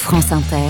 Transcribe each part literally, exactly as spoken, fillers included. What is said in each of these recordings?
France Inter,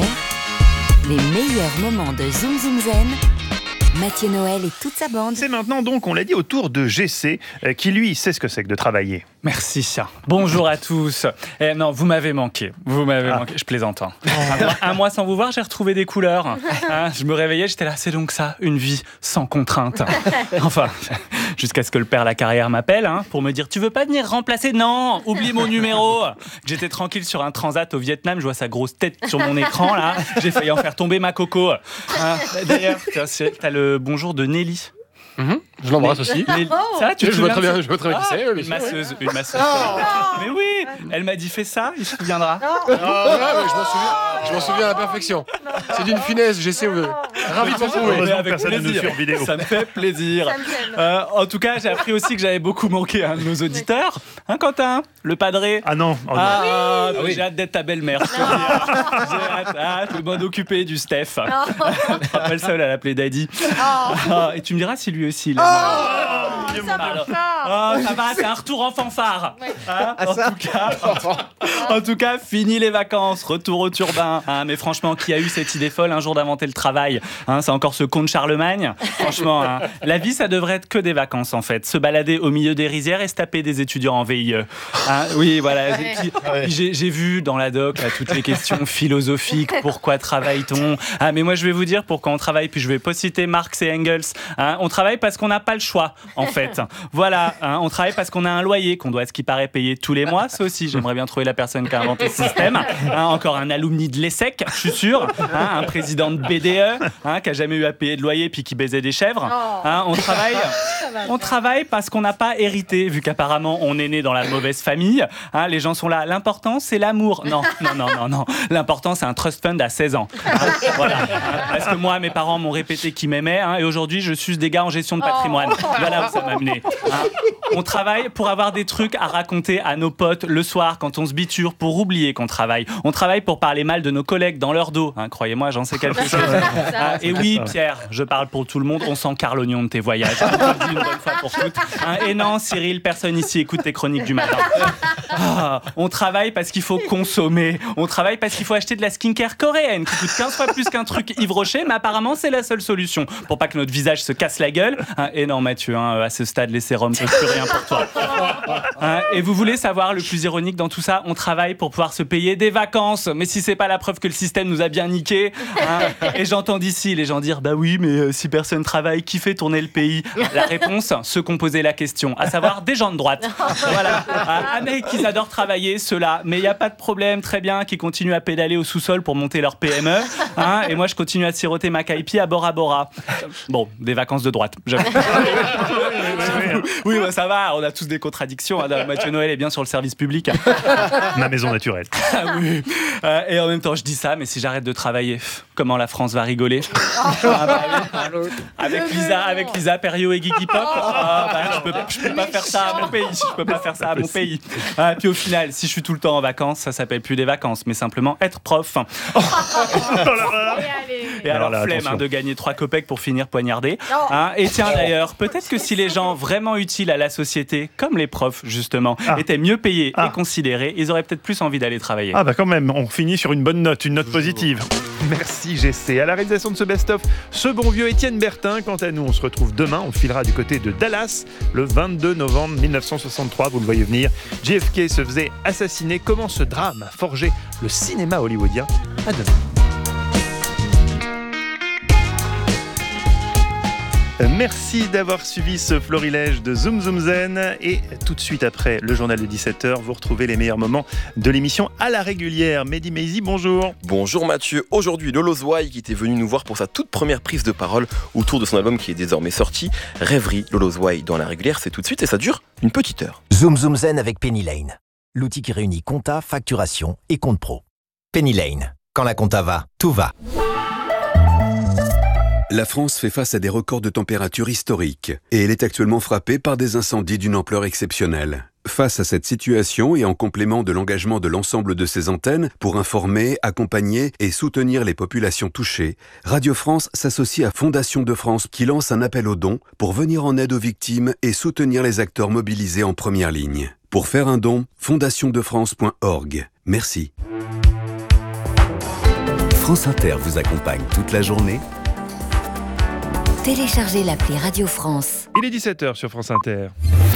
les meilleurs moments de Zoom Zoom Zen. Mathieu Noël et toute sa bande. C'est maintenant donc, on l'a dit, au tour de G C, euh, qui lui sait ce que c'est que de travailler. Merci. Bonjour à tous. Eh non, vous m'avez manqué. Vous m'avez ah. manqué. Je plaisante. Hein. Un, mois, un mois sans vous voir, j'ai retrouvé des couleurs. Hein, je me réveillais, j'étais là, c'est donc ça, une vie sans contrainte. Enfin, jusqu'à ce que le père La Carrière m'appelle hein, pour me dire, tu veux pas venir remplacer ? Non, oublie mon numéro. J'étais tranquille sur un transat au Vietnam, je vois sa grosse tête sur mon écran là. J'ai failli en faire tomber ma coco. Hein, d'ailleurs, t'as le bonjour de Nelly. Mmh, je l'embrasse aussi. Nelly. Ça va, tu te je, vois très bien, je vois très bien qui c'est. Ah, oui, une masseuse, une masseuse. Oh. Mais oui, elle m'a dit fais ça, il se souviendra. Oh. Oh, ouais, je m'en souviens, je m'en souviens à la perfection. C'est d'une finesse, j'essaie. Euh, ravi de t'en trouver. Avec plaisir. Ça me fait plaisir. Euh, en tout cas, j'ai appris aussi que j'avais beaucoup manqué à un de nos auditeurs. Hein, Quentin, le padré. Ah non. Oh, ah, oui. ah, oui. J'ai hâte d'être ta belle-mère. Je peux dire. J'ai hâte, hâte de m'en occuper du Steph. Je suis pas le seul à l'appeler Daddy. Oh. Ah, et tu me diras si lui aussi. Il oh, ça, Alors, oh, ça va, c'est un retour en fanfare. Ouais. Hein, en, tout cas, en, en tout cas, fini les vacances, retour au turbin. Hein, mais franchement, qui a eu cette idée folle un jour d'inventer le travail hein, c'est encore ce comte Charlemagne. Franchement, hein, la vie, ça devrait être que des vacances en fait. Se balader au milieu des rizières et se taper des étudiants en V I E. Hein, oui, voilà. Ouais. Puis, ouais. j'ai, j'ai vu dans la doc là, toutes les questions philosophiques. Pourquoi travaille-t-on ah, mais moi, je vais vous dire pourquoi on travaille. Puis je vais pas citer Marx et Engels. Hein, on travaille parce qu'on n'a pas le choix, en fait. Voilà, hein, on travaille parce qu'on a un loyer qu'on doit, à ce qui paraît, payer tous les mois. Ça aussi, j'aimerais bien trouver la personne qui a inventé ce système. Hein, encore un alumni de l'ESSEC, je suis sûr. Hein, un président de B D E, hein, qui a jamais eu à payer de loyer puis qui baisait des chèvres. Hein, on travaille, on travaille parce qu'on n'a pas hérité, vu qu'apparemment on est né dans la mauvaise famille. Hein, les gens sont là. L'important, c'est l'amour. Non, non, non, non, non. L'important, c'est un trust fund à seize ans. Hein, voilà. Hein, parce que moi, mes parents m'ont répété qu'ils m'aimaient, hein, et aujourd'hui, je suis des gars en gestion de patrimoine. Oh. Voilà où ça m'a mené. Hein. On travaille pour avoir des trucs à raconter à nos potes le soir quand on se biture pour oublier qu'on travaille. On travaille pour parler mal de nos collègues dans leur dos. Hein, croyez-moi, j'en sais quelque chose. Hein, et oui, Pierre, je parle pour tout le monde. On sent car l'oignon de tes voyages. Je te le dis une bonne fois pour toutes. Hein, et non, Cyril, personne ici écoute tes chroniques du matin. Ah, on travaille parce qu'il faut consommer. On travaille parce qu'il faut acheter de la skincare coréenne qui coûte quinze fois plus qu'un truc Yves Rocher, mais apparemment, c'est la seule solution pour pas que notre visage se casse la gueule. Hein, et non, Mathieu, hein, à ce stade, les sérums ne peuvent plus rien pour toi. Hein, et vous voulez savoir le plus ironique dans tout ça ? On travaille pour pouvoir se payer des vacances. Mais si c'est pas la preuve que le système nous a bien niqué. Hein, et j'entends d'ici les gens dire bah oui, mais euh, si personne travaille, qui fait tourner le pays ? La réponse, ceux qui ont posé la question, à savoir des gens de droite. Voilà. Ah, mais qu'ils adorent travailler, ceux-là. Mais il n'y a pas de problème, très bien, qui continuent à pédaler au sous-sol pour monter leur P M E. Hein, et moi, je continue à siroter ma caipi à Bora Bora. Bon, des vacances de droite, j'avoue. Oui, bah, ça va, on a tous des contradictions. Hein. Mathieu Noël est bien sur le service public. Ma maison naturelle. Ah, oui. euh, et en même temps, je dis ça, mais si j'arrête de travailler, comment la France va rigoler ah, bah, oui. Avec Lisa, avec Lisa Perriot et Guigui Pop. Ah, bah, je peux, je peux pas faire ça à mon pays. Je peux pas faire ça à mon pays. Ah, puis au final, si je suis tout le temps en vacances, ça s'appelle plus des vacances, mais simplement être prof. Oh. Et alors, alors là, flemme hein, de gagner trois copecs pour finir poignardé. Hein, et tiens d'ailleurs, peut-être que si les gens vraiment utiles à la société, comme les profs justement, ah. étaient mieux payés ah. et considérés, ils auraient peut-être plus envie d'aller travailler. Ah bah quand même, on finit sur une bonne note, une note positive. Merci G C. À la réalisation de ce best-of, ce bon vieux Étienne Bertin. Quant à nous, on se retrouve demain. On filera du côté de Dallas le vingt-deux novembre mille neuf cent soixante-trois. Vous le voyez venir. J F K se faisait assassiner. Comment ce drame a forgé le cinéma hollywoodien ? À demain. Merci d'avoir suivi ce florilège de Zoom Zoom Zen. Et tout de suite après le journal de dix-sept heures, vous retrouvez les meilleurs moments de l'émission à la régulière. Mehdi Maizi, bonjour. Bonjour Mathieu. Aujourd'hui, Lolo Zouaï qui était venu nous voir pour sa toute première prise de parole autour de son album qui est désormais sorti. Rêverie, Lolo Zouaï dans la régulière, c'est tout de suite et ça dure une petite heure. Zoom Zoom Zen avec Penny Lane. L'outil qui réunit compta, facturation et compte pro. Penny Lane. Quand la compta va, tout va. La France fait face à des records de température historiques et elle est actuellement frappée par des incendies d'une ampleur exceptionnelle. Face à cette situation et en complément de l'engagement de l'ensemble de ses antennes pour informer, accompagner et soutenir les populations touchées, Radio France s'associe à Fondation de France qui lance un appel aux dons pour venir en aide aux victimes et soutenir les acteurs mobilisés en première ligne. Pour faire un don, fondation de france point org. Merci. France Inter vous accompagne toute la journée. Téléchargez l'appli Radio France. Il est dix-sept heures sur France Inter.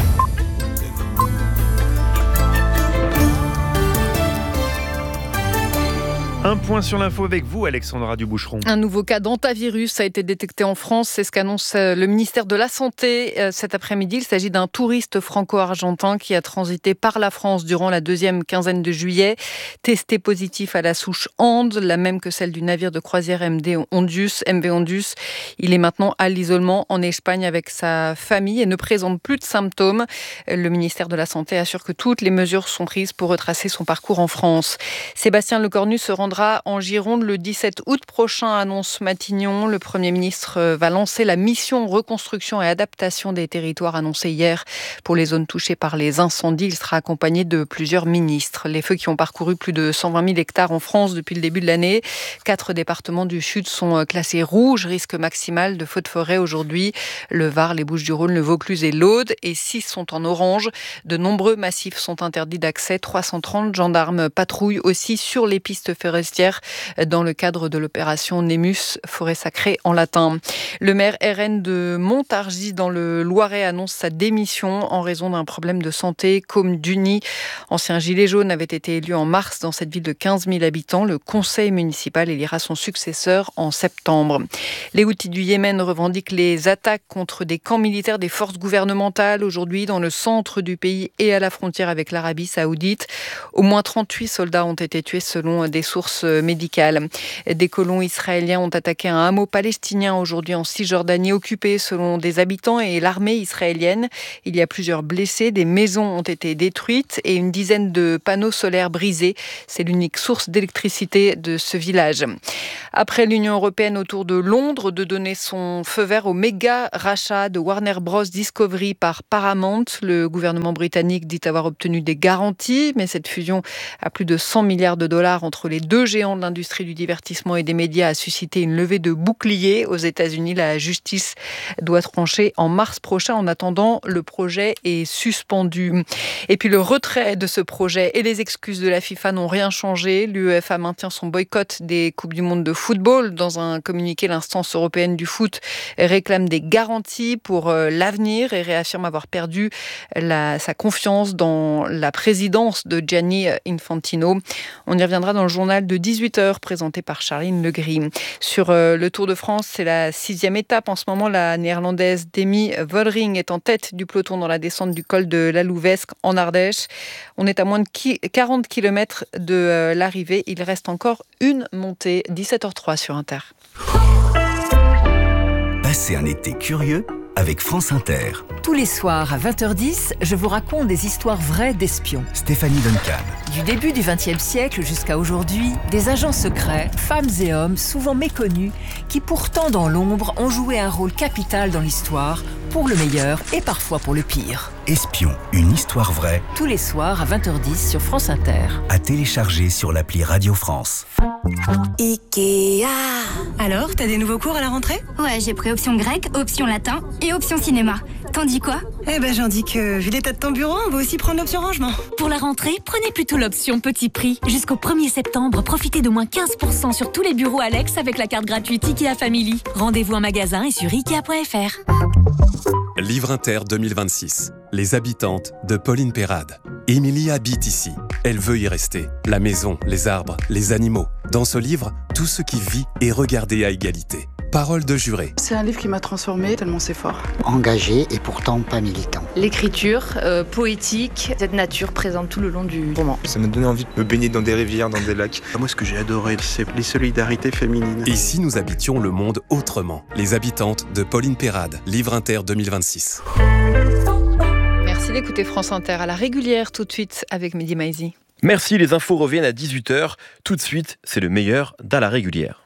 Un point sur l'info avec vous, Alexandra Duboucheron. Un nouveau cas d'hantavirus a été détecté en France. C'est ce qu'annonce le ministère de la Santé cet après-midi. Il s'agit d'un touriste franco-argentin qui a transité par la France durant la deuxième quinzaine de juillet. Testé positif à la souche Ande, la même que celle du navire de croisière M V Ondus. M V Ondus. Il est maintenant à l'isolement en Espagne avec sa famille et ne présente plus de symptômes. Le ministère de la Santé assure que toutes les mesures sont prises pour retracer son parcours en France. Sébastien Lecornu se rendra en Gironde le dix-sept août prochain, annonce Matignon. Le Premier ministre va lancer la mission reconstruction et adaptation des territoires annoncée hier pour les zones touchées par les incendies. Il sera accompagné de plusieurs ministres. Les feux qui ont parcouru plus de cent vingt mille hectares en France depuis le début de l'année. Quatre départements du Sud sont classés rouges, risque maximal de feux de forêt aujourd'hui. Le Var, les Bouches-du-Rhône, le Vaucluse et l'Aude. Et six sont en orange. De nombreux massifs sont interdits d'accès. trois cent trente gendarmes patrouillent aussi sur les pistes forestières dans le cadre de l'opération Némus, forêt sacrée en latin. Le maire R N de Montargis dans le Loiret annonce sa démission en raison d'un problème de santé. Côme Duny, ancien gilet jaune, avait été élu en mars dans cette ville de quinze mille habitants. Le conseil municipal élira son successeur en septembre. Les Houthis du Yémen revendiquent les attaques contre des camps militaires des forces gouvernementales aujourd'hui dans le centre du pays et à la frontière avec l'Arabie saoudite. Au moins trente-huit soldats ont été tués selon des sources médicales. Des colons israéliens ont attaqué un hameau palestinien aujourd'hui en Cisjordanie, occupé selon des habitants et l'armée israélienne. Il y a plusieurs blessés, des maisons ont été détruites et une dizaine de panneaux solaires brisés. C'est l'unique source d'électricité de ce village. Après l'Union européenne autour de Londres de donner son feu vert au méga rachat de Warner Bros Discovery par Paramount, le gouvernement britannique dit avoir obtenu des garanties, mais cette fusion à plus de cent milliards de dollars entre les deux géants de l'industrie du divertissement et des médias a suscité une levée de boucliers aux États-Unis. La justice doit trancher en mars prochain. En attendant, le projet est suspendu. Et puis le retrait de ce projet et les excuses de la FIFA n'ont rien changé. L'UEFA maintient son boycott des Coupes du Monde de football. Dans un communiqué, l'instance européenne du foot réclame des garanties pour l'avenir et réaffirme avoir perdu la, sa confiance dans la présidence de Gianni Infantino. On y reviendra dans le journal de dix-huit heures présenté par Charline Legris. Sur le Tour de France, c'est la sixième étape. En ce moment, la néerlandaise Demi Vollering est en tête du peloton dans la descente du col de la Louvesque en Ardèche. On est à moins de quarante kilomètres de l'arrivée. Il reste encore une montée. dix-sept heures trois sur Inter. Passez un été curieux avec France Inter. Tous les soirs à vingt heures dix, je vous raconte des histoires vraies d'espions. Stéphanie Duncan. Du début du vingtième siècle jusqu'à aujourd'hui, des agents secrets, femmes et hommes souvent méconnus, qui pourtant dans l'ombre ont joué un rôle capital dans l'histoire, pour le meilleur et parfois pour le pire. Espion, une histoire vraie. Tous les soirs à vingt heures dix sur France Inter. À télécharger sur l'appli Radio France. Ikea. Alors, t'as des nouveaux cours à la rentrée? Ouais, j'ai pris option grec, option latin et option cinéma. T'en dis quoi? Eh ben, j'en dis que, vu l'état de ton bureau, on va aussi prendre l'option rangement. Pour la rentrée, prenez plutôt l'option petit prix. Jusqu'au premier septembre, profitez de moins quinze pour cent sur tous les bureaux Alex avec la carte gratuite Ikea Family. Rendez-vous en magasin et sur ikea point f r. Livre Inter deux mille vingt-six. Les habitantes de Pauline Perrade. Émilie habite ici. Elle veut y rester. La maison, les arbres, les animaux. Dans ce livre, tout ce qui vit est regardé à égalité. Parole de juré. C'est un livre qui m'a transformée tellement c'est fort. Engagé et pourtant pas militant. L'écriture euh, poétique, cette nature présente tout le long du roman. Ça m'a donné envie de me baigner dans des rivières, dans des lacs. Moi, ce que j'ai adoré, c'est les solidarités féminines. Et si nous habitions le monde autrement? Les habitantes de Pauline Perrade. Livre Inter deux mille vingt-six. Merci d'écouter France Inter à la régulière tout de suite avec Mehdi Maizi. Merci, les infos reviennent à dix-huit heures. Tout de suite, c'est le meilleur d'à la régulière.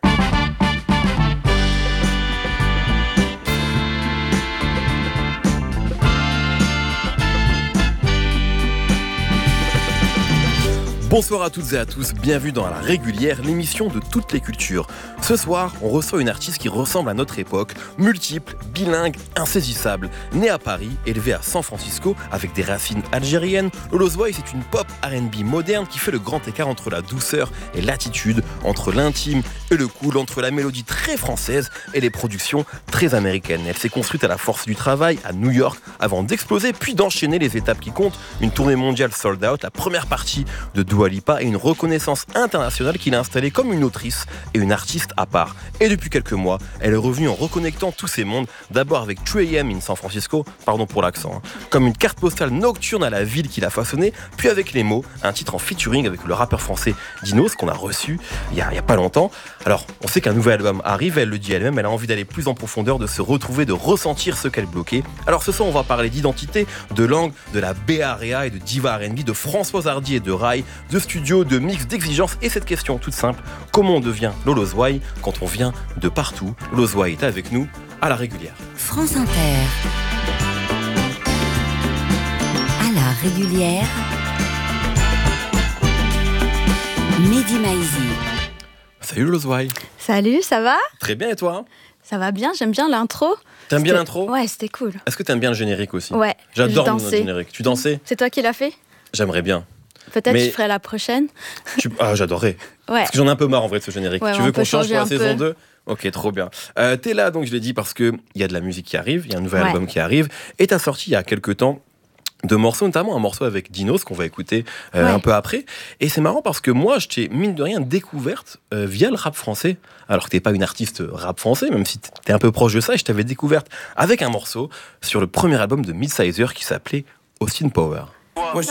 Bonsoir à toutes et à tous, bienvenue dans La Régulière, l'émission de toutes les cultures. Ce soir, on reçoit une artiste qui ressemble à notre époque, multiple, bilingue, insaisissable. Née à Paris, élevée à San Francisco avec des racines algériennes, Lolo Zouaï c'est une pop R and B moderne qui fait le grand écart entre la douceur et l'attitude, entre l'intime et le cool, entre la mélodie très française et les productions très américaines. Elle s'est construite à la force du travail à New York avant d'exploser puis d'enchaîner les étapes qui comptent, une tournée mondiale sold out, la première partie de Dua Lipa et une reconnaissance internationale qui l'a installée comme une autrice et une artiste à part. Et depuis quelques mois, elle est revenue en reconnectant tous ces mondes, d'abord avec two a.m. in San Francisco, pardon pour l'accent, hein, comme une carte postale nocturne à la ville qu'il a façonnée, puis avec Les Mots, un titre en featuring avec le rappeur français Dinos qu'on a reçu il y a, il y a pas longtemps. Alors, on sait qu'un nouvel album arrive, elle le dit elle-même, elle a envie d'aller plus en profondeur, de se retrouver, de ressentir ce qu'elle bloquait. Alors ce soir, on va parler d'identité, de langue, de la Bay Area et de diva R and B, de Françoise Hardy et de Rai, de studio, de mix, d'exigence et cette question toute simple, comment on devient Lolo Zouaï quand on vient de partout? Lolo Zouaï est avec nous à La Régulière. France Inter. À La Régulière. Mehdi Maizi. Salut Lolo Zouaï. Salut, ça va? Très bien et toi? Ça va bien, j'aime bien l'intro. T'aimes bien l'intro? Ouais, c'était cool. Est-ce que t'aimes bien le générique aussi? Ouais. J'adore le générique. Tu dansais? C'est toi qui l'as fait? J'aimerais bien. Peut-être Mais... je ferai la prochaine. Tu... Ah, j'adorerais. Ouais. Parce que j'en ai un peu marre en vrai de ce générique. Ouais, tu ouais, veux qu'on change pour la saison peu. deux? Ok, trop bien. Euh, t'es là, donc je l'ai dit, parce qu'il y a de la musique qui arrive, il y a un nouvel ouais. album qui arrive, et t'as sorti il y a quelques temps de morceaux, notamment un morceau avec Dinos qu'on va écouter euh, ouais. un peu après. Et c'est marrant parce que moi, je t'ai, mine de rien, découverte euh, via le rap français. Alors que t'es pas une artiste rap français, même si t'es un peu proche de ça, et je t'avais découverte avec un morceau sur le premier album de Midsizer qui s'appelait Austin Power. Moi je